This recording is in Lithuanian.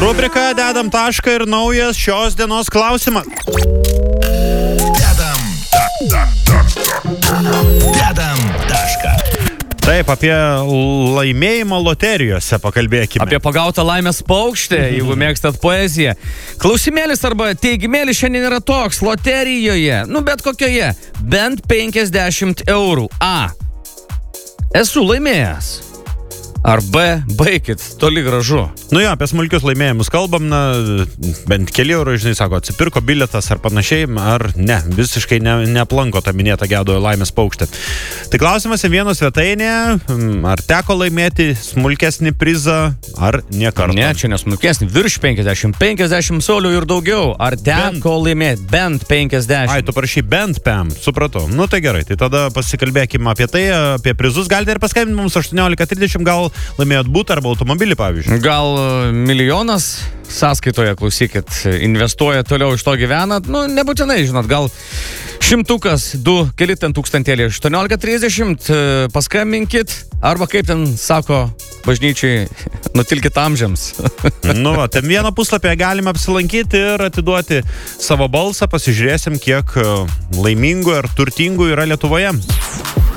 Rubrika Dedam tašką ir naujas šios dienos klausimas. Dedam tašką. Taip, apie laimėjimą loterijose pakalbėkime. Apie pagautą laimės paukštę, jeigu mėgstat poeziją. Klausimėlis arba teigimėlis šiandien yra toks. Loterijoje, bet kokioje, bent 50 eurų. A. Esu laimėjęs. Ar B. Baikit, toli gražu. Apie smulkius laimėjimus kalbam, bent keli eurų, sako, atsipirko bilietas ar panašiai, ar ne, visiškai neaplanko tą minėtą gedojo laimės paukštę. Tai klausimas į vieną svetainėje, ar teko laimėti smulkesnį prizą, ar niekarto? Ne, čia nesmulkesnį, virš 50 solių ir daugiau. Ar teko laimėti bent 50? Ai, tu prašai bent 5, supratau. Tai gerai, tai tada pasikalbėkime apie tai, apie prizus. Galite ir paskambinti mums 18:30, gal laimėjot butą arba automobilį, pavyzdžiui. Gal milijonas sąskaitoje, klausykit, investuoja toliau iš to gyvenat, nebūtinai, žinot, gal 100, 2, keli ten tūkstantėlį, 18:30, paskambinkit, arba kaip ten sako bažnyčiai, nutilkit amžiams. Ten vieną puslapį galime apsilankyti ir atiduoti savo balsą, pasižiūrėsim, kiek laimingų ir turtingų yra Lietuvoje.